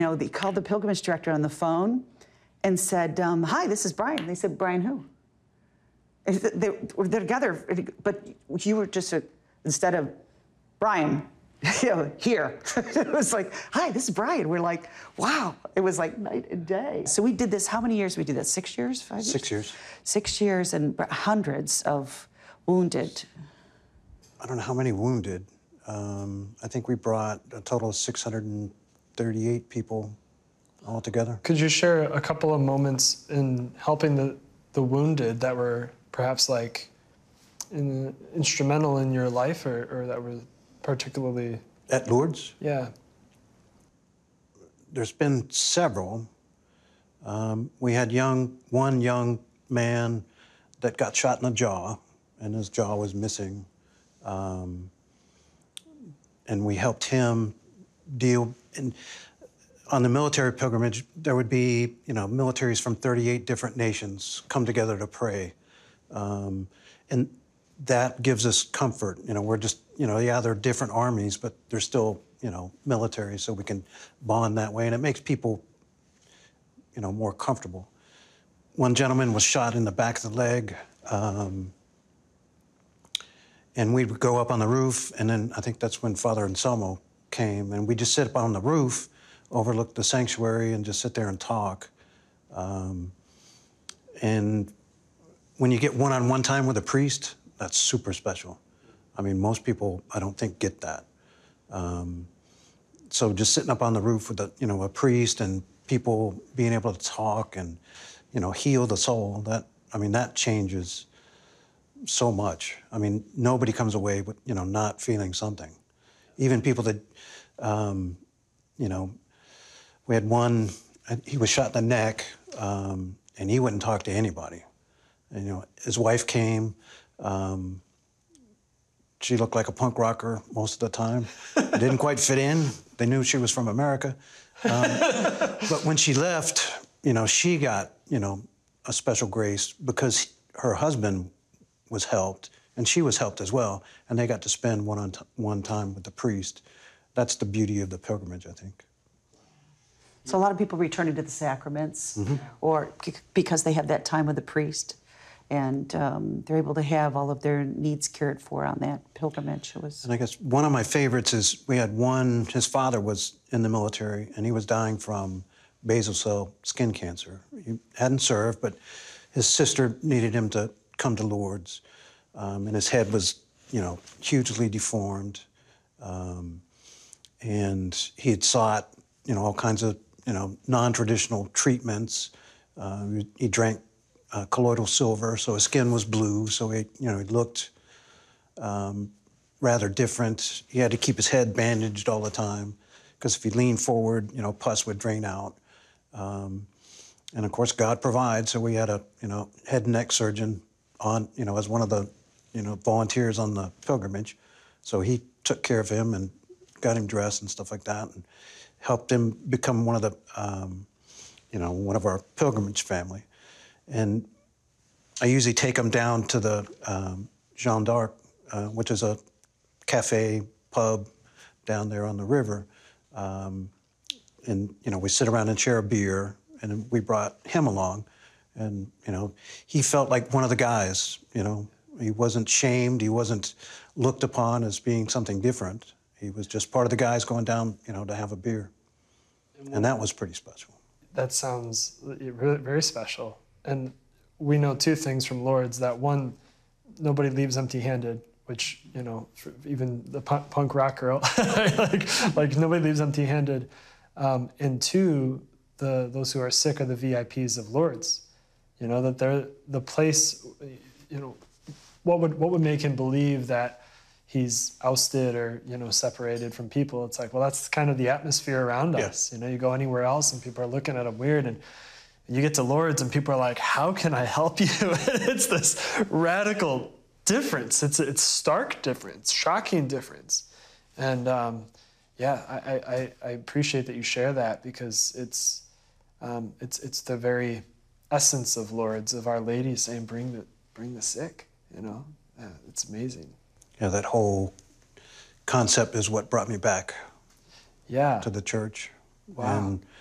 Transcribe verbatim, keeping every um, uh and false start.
You know, they called the pilgrimage director on the phone and said, um, hi, this is Brian. They said, Brian who? And They, they're together, but you were just, a, instead of Brian, you know, here. It was like, hi, this is Brian. We're like, wow. It was like night and day. So we did this, how many years we did that? Six years, five years? Six years. Six years and hundreds of wounded. I don't know how many wounded. Um, I think we brought a total of six hundred thirty-eight people altogether. Could you share a couple of moments in helping the, the wounded that were perhaps like in, instrumental in your life or, or that were particularly... At Lourdes? Yeah. There's been several. Um, we had young, one young man that got shot in the jaw, and his jaw was missing. Um, and we helped him deal. And on the military pilgrimage, there would be, you know, militaries from thirty-eight different nations come together to pray. Um, and that gives us comfort. You know, we're just, you know, yeah, they're different armies, but they're still, you know, military, so we can bond that way. And it makes people, you know, more comfortable. One gentleman was shot in the back of the leg. Um, and we would go up on the roof, and then I think that's when Father Anselmo came, and we just sit up on the roof, overlook the sanctuary, and just sit there and talk. Um, and when you get one-on-one time with a priest, that's super special. I mean, most people, I don't think, get that. Um, so just sitting up on the roof with a, you know, a priest and people being able to talk and, you know, heal the soul, that, I mean, that changes so much. I mean, nobody comes away with, you know, not feeling something. Even people that, um, you know, we had one, he was shot in the neck, um, and he wouldn't talk to anybody. And, you know, his wife came. Um, she looked like a punk rocker most of the time. Didn't quite fit in. They knew she was from America. Um, but when she left, you know, she got, you know, a special grace because her husband was helped, and she was helped as well, and they got to spend one on one time with the priest. That's the beauty of the pilgrimage, I think. So a lot of people returning to the sacraments, Mm-hmm. or because they have that time with the priest, and um, they're able to have all of their needs cared for on that pilgrimage. It was... And I guess one of my favorites is we had one, his father was in the military, and he was dying from basal cell skin cancer. He hadn't served, but his sister needed him to come to Lourdes, um, and his head was, you know, hugely deformed, um, and he had sought, you know, all kinds of, you know, non-traditional treatments. Uh, he, he drank uh, colloidal silver, so his skin was blue, so he, you know, he looked um, rather different. He had to keep his head bandaged all the time, because if he leaned forward, you know, pus would drain out. Um, and of course, God provides, so we had a, you know, head and neck surgeon on, you know, as one of the, you know, volunteers on the pilgrimage. So he took care of him and got him dressed and stuff like that, and helped him become one of the, um, you know, one of our pilgrimage family. And I usually take him down to the um, Jeanne d'Arc, uh, which is a cafe, pub down there on the river. Um, and, you know, we sit around and share a beer, and we brought him along. And, you know, he felt like one of the guys, you know. He wasn't shamed, he wasn't looked upon as being something different. He was just part of the guys going down, you know, to have a beer. And that was pretty special. That sounds really very special. And we know two things from Lourdes, that one, nobody leaves empty-handed, which, you know, even the punk, punk rock girl, like, like nobody leaves empty-handed. Um, and two, the, those who are sick are the V I Ps of Lourdes. You know, that they're the place, you know, what would, what would make him believe that he's ousted or, you know, separated from people? It's like, well, that's kind of the atmosphere around Yeah. us. You know, you go anywhere else and people are looking at him weird, and you get to Lourdes and people are like, how can I help you? It's this radical difference. It's it's stark difference, shocking difference. And um, yeah, I, I, I appreciate that you share that, because it's, um, it's, it's the very essence of Lourdes, of Our Lady saying, bring the, bring the sick, you know? Yeah, it's amazing. Yeah, that whole concept is what brought me back Yeah. to the church. Wow. And